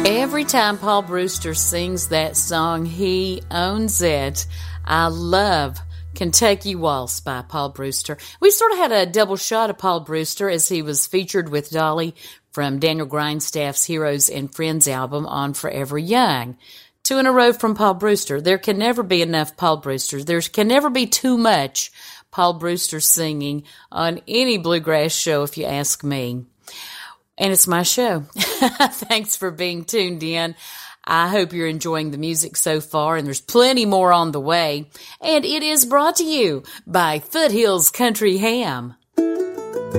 Every time Paul Brewster sings that song, he owns it. I love Kentucky Waltz by Paul Brewster. We sort of had a double shot of Paul Brewster as he was featured with Dolly from Daniel Grindstaff's Heroes and Friends album on Forever Young. 2 in a row from Paul Brewster. There can never be enough Paul Brewster. There can never be too much Paul Brewster singing on any bluegrass show, if you ask me. And it's my show. Thanks for being tuned in. I hope you're enjoying the music so far, and there's plenty more on the way. And it is brought to you by Foothills Country Ham.